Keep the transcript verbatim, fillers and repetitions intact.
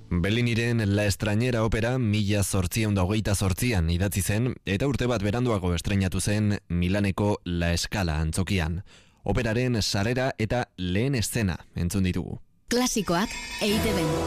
Belliniren La Extrañera opera mila zortziehun da hogeita zortzian idatzi zen eta urte bat beranduago estreinatu zen Milaneko La Scala antzokian. Operaren sarrera eta lehen eszena entzun ditugu. Klasikoak E I Te Ben.